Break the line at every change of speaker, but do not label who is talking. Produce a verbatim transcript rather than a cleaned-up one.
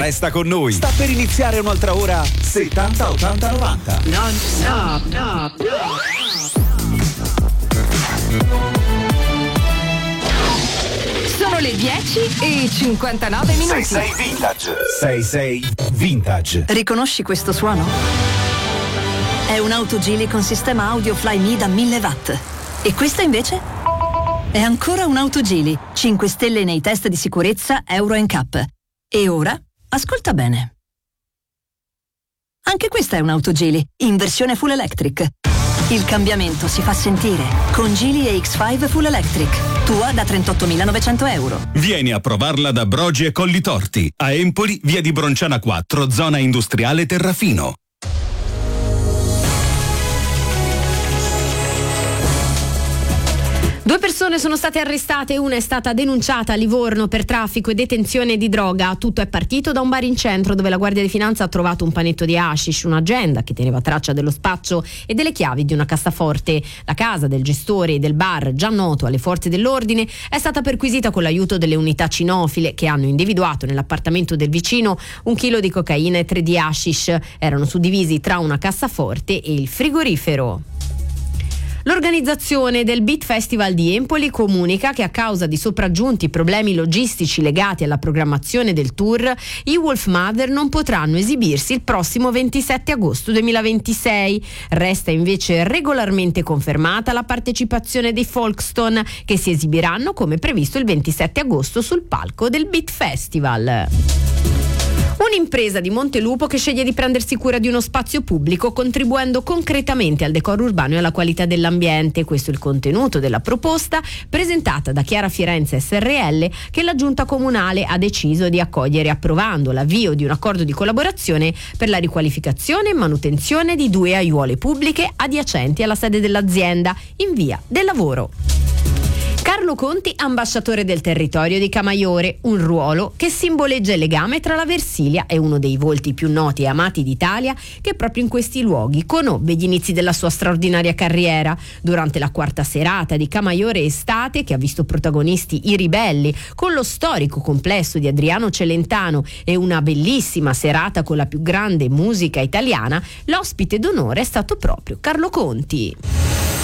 Resta con noi. Sta per iniziare un'altra ora settanta ottanta novanta.
Non stop, no, no.
Sono le dieci e cinquantanove minuti.
sei sei Vintage. sei sei Vintage.
Riconosci questo suono? È un'auto Geely con sistema audio Flyme da mille watt. E questa invece? È ancora un'auto Geely, cinque stelle nei test di sicurezza Euro N C A P. E ora, ascolta bene. Anche questa è un'auto Geely, in versione full electric. Il cambiamento si fa sentire con Geely E X cinque Full Electric, tua da trentottomilanovecento euro.
Vieni a provarla da Brogi e Collitorti, a Empoli, via di Bronciana quattro, zona industriale Terrafino.
Due persone sono state arrestate, una è stata denunciata a Livorno per traffico e detenzione di droga. Tutto è partito da un bar in centro dove la Guardia di Finanza ha trovato un panetto di hashish, un'agenda che teneva traccia dello spaccio e delle chiavi di una cassaforte. La casa del gestore del bar, già noto alle forze dell'ordine, è stata perquisita con l'aiuto delle unità cinofile che hanno individuato nell'appartamento del vicino un chilo di cocaina e tre di hashish. Erano suddivisi tra una cassaforte e il frigorifero. L'organizzazione del Beat Festival di Empoli comunica che a causa di sopraggiunti problemi logistici legati alla programmazione del tour, i Wolfmother non potranno esibirsi il prossimo ventisette agosto duemilaventisei. Resta invece regolarmente confermata la partecipazione dei Folkestone, che si esibiranno come previsto il ventisette agosto sul palco del Beat Festival. Un'impresa di Montelupo che sceglie di prendersi cura di uno spazio pubblico contribuendo concretamente al decoro urbano e alla qualità dell'ambiente. Questo è il contenuto della proposta presentata da Chiara Firenze S R L, che la Giunta Comunale ha deciso di accogliere approvando l'avvio di un accordo di collaborazione per la riqualificazione e manutenzione di due aiuole pubbliche adiacenti alla sede dell'azienda in via del Lavoro. Carlo Conti, ambasciatore del territorio di Camaiore, un ruolo che simboleggia il legame tra la Versilia e uno dei volti più noti e amati d'Italia, che proprio in questi luoghi conobbe gli inizi della sua straordinaria carriera. Durante la quarta serata di Camaiore Estate, che ha visto protagonisti i Ribelli, con lo storico complesso di Adriano Celentano e una bellissima serata con la più grande musica italiana, l'ospite d'onore è stato proprio Carlo Conti.